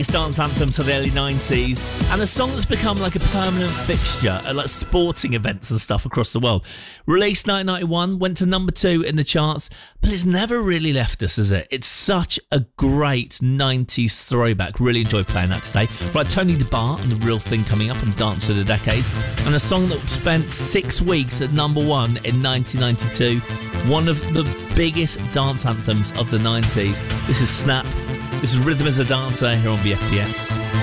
Dance anthems of the early 90s, and a song that's become like a permanent fixture at like sporting events and stuff across the world. Released 1991, went to number 2 in the charts, but it's never really left us, has it? It's such a great 90s throwback. Really enjoyed playing that today. Right, Tony DeBar and The Real Thing coming up on Dance of the Decades, and a song that spent 6 weeks at number 1 in 1992. One of the biggest dance anthems of the 90s. This is Snap. This is Rhythm as a Dancer here on BFBS.